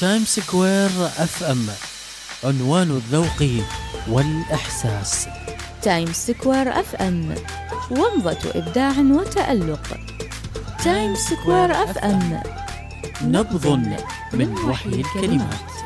تايم سكوير اف ام، عنوان الذوق والإحساس. تايم سكوير اف ام، ومضة إبداع وتألق. تايم سكوير اف ام، نبض من وحي الكلمات.